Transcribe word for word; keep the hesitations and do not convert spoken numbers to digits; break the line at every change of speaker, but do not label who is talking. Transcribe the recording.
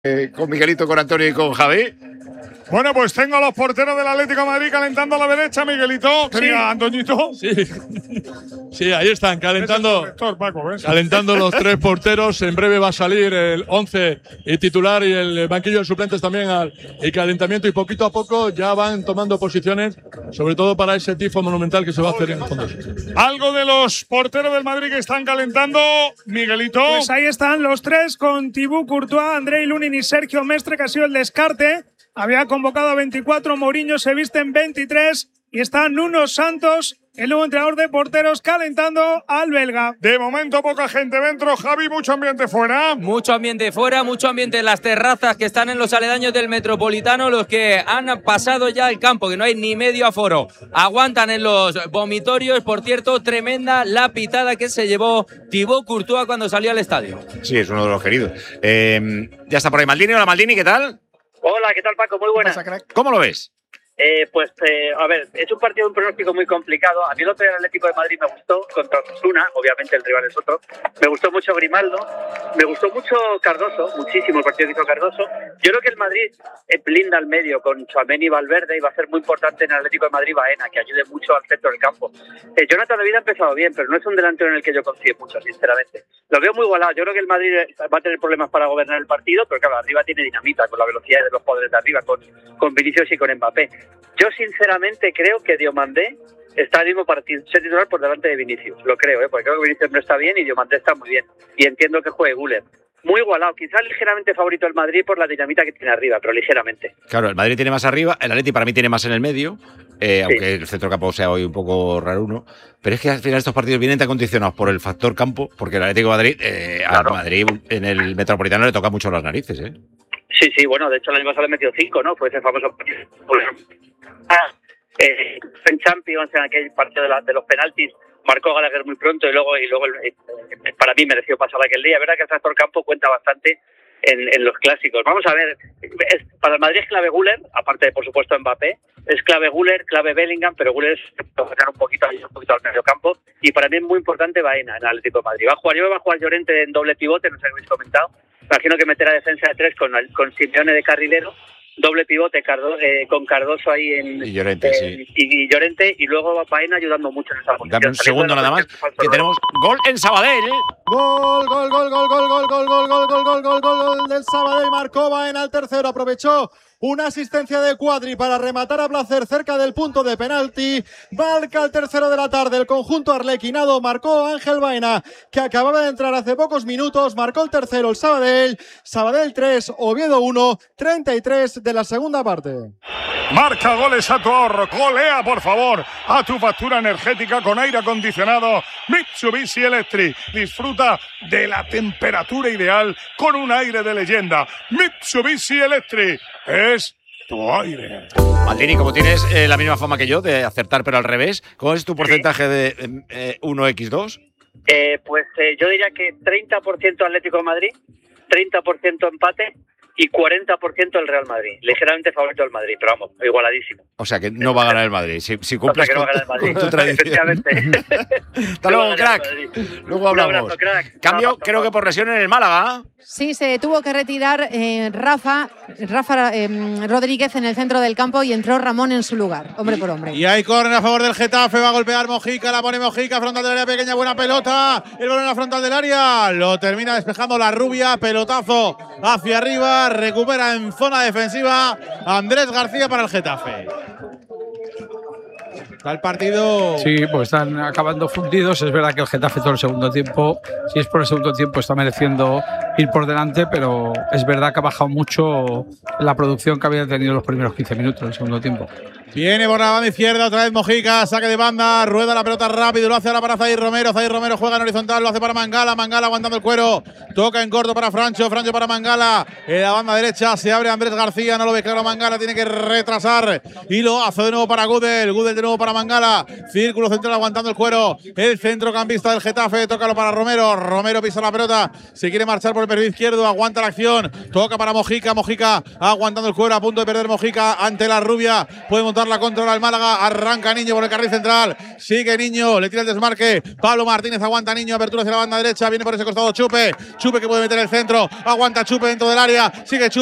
Eh, con Miguelito, con Antonio y con Javi.
Bueno, pues tengo a los porteros del Atlético de Madrid calentando a la derecha, Miguelito.
Sí.
Tenía Antoñito.
Sí. Sí, ahí están, calentando.
Lector, Paco, ¿ves?
Calentando los tres porteros. En breve va a salir el once y titular y el banquillo de suplentes también al el calentamiento. Y poquito a poco ya van tomando posiciones, sobre todo para ese tifo monumental que se va a hacer en el fondo.
Algo de los porteros del Madrid que están calentando, Miguelito.
Pues ahí están los tres con Thibaut Courtois, Andrei Lunin y Sergio Mestre, que ha sido el descarte. Había convocado a veinticuatro, Mourinho se viste en veintitrés y está Nuno Santos, el nuevo entrenador de porteros, calentando al belga.
De momento poca gente dentro, Javi, mucho ambiente fuera.
Mucho ambiente fuera, mucho ambiente en las terrazas que están en los aledaños del Metropolitano, los que han pasado ya el campo, que no hay ni medio aforo. Aguantan en los vomitorios, por cierto, tremenda la pitada que se llevó Thibaut Courtois cuando salió al estadio.
Sí, es uno de los queridos. Eh, ya está por ahí Maldini. Hola Maldini, ¿qué tal?
Hola, ¿qué tal, Paco? Muy buena.
¿Cómo lo ves?
Eh, pues, eh, a ver, es un partido, un pronóstico muy complicado. A mí el otro día el Atlético de Madrid me gustó contra Osasuna, obviamente el rival es otro. Me gustó mucho Grimaldo, me gustó mucho Cardoso, muchísimo el partido que hizo Cardoso. Yo creo que el Madrid eh, blinda al medio con Tchouaméni y Valverde y va a ser muy importante en el Atlético de Madrid Baena, que ayude mucho al centro del campo. Eh, Jonathan David ha empezado bien, pero no es un delantero en el que yo confíe mucho, sinceramente. Lo veo muy igualado. Yo creo que el Madrid va a tener problemas para gobernar el partido, pero claro, arriba tiene dinamita con la velocidad de los poderes de arriba, con, con Vinicius y con Mbappé. Yo sinceramente creo que Diomandé está al mismo para ser titular por delante de Vinicius. Lo creo, ¿eh? Porque creo que Vinicius no está bien y Diomandé está muy bien. Y entiendo que juegue Güler. Muy igualado, quizás ligeramente favorito el Madrid por la dinamita que tiene arriba, pero ligeramente.
Claro, el Madrid tiene más arriba, el Atleti para mí tiene más en el medio, eh,
Sí.
aunque el centrocampo sea hoy un poco raruno. Pero es que al final estos partidos vienen tan condicionados por el factor campo, porque el Atlético de Madrid, eh,
Claro.
al Madrid en el Metropolitano le toca mucho las narices, ¿eh?
Sí, sí, bueno, de hecho el año pasado le metió cinco, ¿no? Fue ese famoso partido. Ah, eh, en Champions, en aquel partido de, la, de los penaltis, marcó Gallagher muy pronto y luego y luego eh, para mí mereció pasar aquel día. Es verdad que el factor campo cuenta bastante en, en los clásicos. Vamos a ver, es, para el Madrid es clave Güler, aparte de por supuesto Mbappé, es clave Güler, clave Bellingham, pero Güler es ganar un poquito, un poquito al medio campo y para mí es muy importante Baena en el Atlético de Madrid. Va a jugar, yo va a jugar Llorente en doble pivote, no sé si habéis comentado. Imagino que meterá defensa de tres con, con Simeone de carrilero, doble pivote Cardo, eh, con Cardoso ahí en
Y Llorente,
eh,
sí.
y, y Llorente y luego va Baena ayudando mucho en esa posición.
Dame un segundo nada más, que tenemos gol en Sabadell.
Gol, gol, gol, gol, gol, gol, gol, gol, gol, gol, gol, gol, gol, gol del Sabadell. Marcó Baena al tercero, aprovechó una asistencia de Cuadri para rematar a placer cerca del punto de penalti. Marca el tercero de la tarde el conjunto arlequinado. Marcó Ángel Baena, que acababa de entrar hace pocos minutos. Marcó el tercero el Sabadell. Sabadell tres, Oviedo uno, treinta y tres de la segunda parte.
Marca goles a tu ahorro. Golea, por favor, a tu factura energética con aire acondicionado Mitsubishi Electric. Disfruta de la temperatura ideal con un aire de leyenda. Mitsubishi Electric es tu aire.
Maldini, como tienes eh, la misma fama que yo de acertar pero al revés, ¿cuál es tu porcentaje de eh, uno equis dos?
Eh, pues eh, yo diría que treinta por ciento Atlético de Madrid, treinta por ciento empate y cuarenta por ciento el Real Madrid. Ligeramente favorito del Madrid, pero vamos, igualadísimo.
O sea que no va a ganar el Madrid. Si, si cumples
O sea que no
con,
va a ganar el Madrid.
con tu tradición.
Efectivamente.
Hasta
No
luego,
va a ganar
crack.
el Madrid.
Luego
Un
hablamos.
abrazo, crack.
Cambio,
Abrazo,
creo que por lesión en el Málaga.
Sí, se tuvo que retirar eh, Rafa, Rafa eh, Rodríguez en el centro del campo y entró Ramón en su lugar, hombre por hombre.
Y hay córner a favor del Getafe, va a golpear Mojica, la pone Mojica, frontal del área pequeña, buena pelota, el balón en la frontal del área, lo termina despejando la rubia, pelotazo hacia arriba, recupera en zona defensiva Andrés García para el Getafe. Está el partido.
Sí, pues están acabando fundidos. Es verdad que el Getafe todo el segundo tiempo, si es por el segundo tiempo, está mereciendo ir por delante, pero es verdad que ha bajado mucho la producción que había tenido los primeros quince minutos del segundo tiempo.
Viene por la banda izquierda, otra vez Mojica, saque de banda, rueda la pelota rápido, lo hace ahora para Zair Romero, Zair Romero juega en horizontal, lo hace para Mangala, Mangala aguantando el cuero, toca en corto para Francho, Francho para Mangala, en la banda derecha se abre Andrés García, no lo ve claro Mangala, tiene que retrasar y lo hace de nuevo para Gudel, Gudel de nuevo para Mangala, círculo central aguantando el cuero, el centrocampista del Getafe, tócalo para Romero, Romero pisa la pelota, se quiere marchar por
por el perfil izquierdo, aguanta la acción, toca para Mojica, Mojica aguantando el cuero, a punto de perder Mojica ante la rubia, puede montar la contra el Málaga, arranca Niño por el carril central, sigue Niño, le tira el desmarque, Pablo Martínez aguanta Niño, apertura hacia la banda derecha, viene por ese costado Chupe, Chupe que puede meter el centro, aguanta Chupe dentro del área, sigue Chupe.